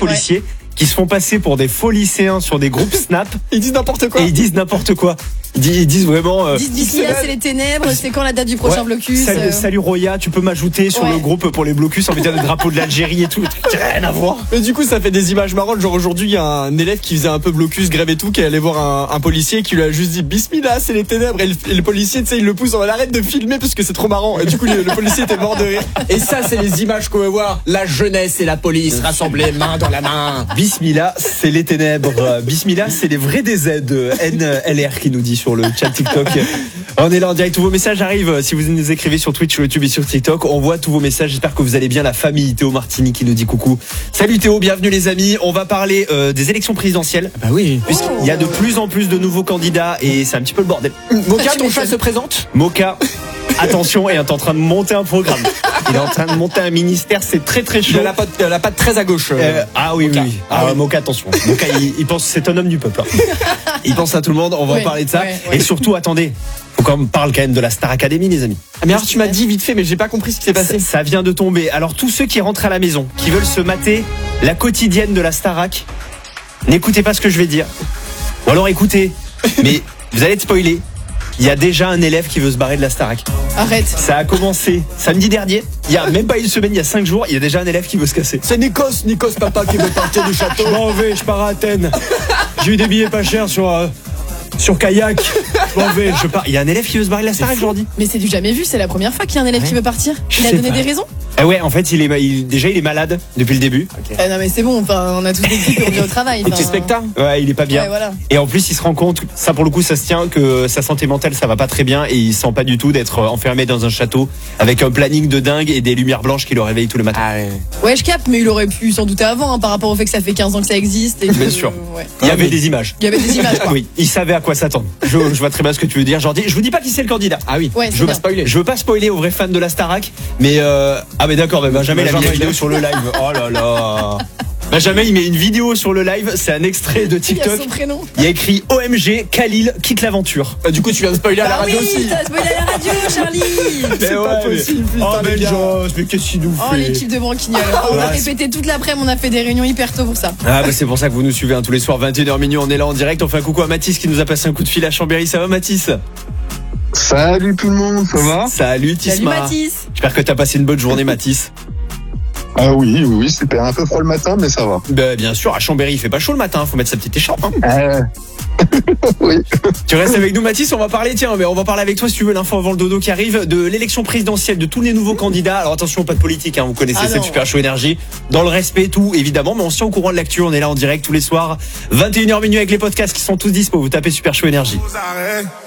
policiers qui se font passer pour des faux lycéens sur des groupes Snap. Ils disent n'importe quoi. Et ils disent n'importe quoi. Ils disent vraiment. Ils disent bismillah, c'est les ténèbres. C'est quand la date du prochain blocus? Salut Roya, tu peux m'ajouter sur le groupe pour les blocus en mettant le drapeau de l'Algérie et tout. Rien à voir. Mais du coup, ça fait des images marrantes. Genre aujourd'hui, il y a un élève qui faisait un peu blocus, grève et tout, qui allait voir un policier qui lui a juste dit bismillah, c'est les ténèbres. Et le policier, tu sais, il le pousse, on arrête de filmer parce que c'est trop marrant. Et du coup, le policier était mort de rire. Et ça, c'est les images qu'on veut voir. La jeunesse et la police rassemblées main dans la main. Bismillah, c'est les ténèbres. Bismillah, c'est les vrais DZ. NLR qui nous dit sur le chat TikTok. On est là en direct, tous vos messages arrivent. Si vous nous écrivez sur Twitch, sur YouTube et sur TikTok, on voit tous vos messages. J'espère que vous allez bien. La famille Théo Martini qui nous dit coucou. Salut Théo, bienvenue les amis. On va parler des élections présidentielles. Bah oui. Puisqu'il y a de plus en plus de nouveaux candidats et c'est un petit peu le bordel. Moka, ton chat se présente. Moka, attention, est en train de monter un programme. Il est en train de monter un ministère, c'est très très chaud. Il a la patte très à gauche. Ah oui, Moka. oui. Ah oui. Moka, attention. Moka, il pense, c'est un homme du peuple. Il pense à tout le monde. On va en parler de ça. Et surtout, attendez. Faut qu'on parle quand même de la Star Academy, les amis. Ah mais alors tu m'as dit vite fait, mais j'ai pas compris ce qui s'est passé. Ça vient de tomber. Alors tous ceux qui rentrent à la maison, qui veulent se mater la quotidienne de la Starac, n'écoutez pas ce que je vais dire. Ou alors écoutez, mais vous allez être spoilés. Il y a déjà un élève qui veut se barrer de la Starac. Arrête. Ça a commencé samedi dernier. Il y a même pas une semaine, il y a 5 jours, il y a déjà un élève qui veut se casser. C'est Nikos papa qui veut partir du château. Je m'en vais, je pars à Athènes. J'ai eu des billets pas chers sur kayak. Je m'en vais, je pars. Il y a un élève qui veut se barrer de la Starac aujourd'hui. Mais c'est du jamais vu, c'est la première fois qu'il y a un élève qui veut partir. Il a donné des raisons? Ah ouais, en fait, il est malade depuis le début. Okay. Non mais c'est bon, enfin, on a tous des trucs et on vient au travail. Petit spectacle. Ouais, il est pas bien. Ouais, voilà. Et en plus, il se rend compte, ça pour le coup, ça se tient, que sa santé mentale, ça va pas très bien et il sent pas du tout d'être enfermé dans un château avec un planning de dingue et des lumières blanches qui le réveillent tous les matins. Ah ouais, je capte, mais il aurait pu s'en douter avant, par rapport au fait que ça fait 15 ans que ça existe. Et bien sûr. Ouais. Il y avait des images. Il y avait des images, quoi. Oui, il savait à quoi s'attendre. Je vois très bien ce que tu veux dire. Genre, je vous dis pas qui c'est le candidat. Ah oui. Ouais, je veux pas spoiler. Je veux pas spoiler aux vrais fans de la Starac, mais mais d'accord, mais Benjamin il a mis une vidéo sur le live. Oh là là. Benjamin il met une vidéo sur le live, c'est un extrait de TikTok. Il y a son prénom. Il y a écrit OMG, Khalil quitte l'aventure. Du coup tu viens de spoiler à la radio oui, aussi. T'as spoilé à la radio, Charlie. C'est pas possible. Oh Benjamin, mais qu'est-ce qu'il nous fait? Oh l'équipe de Branquignol. On a répété toute l'après-midi, on a fait des réunions hyper tôt pour ça. Ah bah c'est pour ça que vous nous suivez tous les soirs 21h minuit, on est là en direct. On fait un coucou à Mathis qui nous a passé un coup de fil à Chambéry. Ça va Mathis? Salut tout le monde, ça va? Salut Tisma. Salut Mathis. J'espère que t'as passé une bonne journée Mathis. Ah oui, c'était un peu froid le matin, mais ça va. Bah, bien sûr, à Chambéry il fait pas chaud le matin, faut mettre sa petite écharpe. Hein. Oui. Tu restes avec nous Mathis, on va parler, mais on va parler avec toi si tu veux, l'info avant le dodo qui arrive, de l'élection présidentielle, de tous les nouveaux candidats. Alors attention, pas de politique, vous connaissez cette Super Show Énergie, dans le respect tout évidemment, mais on se tient au courant de l'actu, on est là en direct tous les soirs, 21h minuit avec les podcasts qui sont tous dispo, vous tapez Super Show Énergie.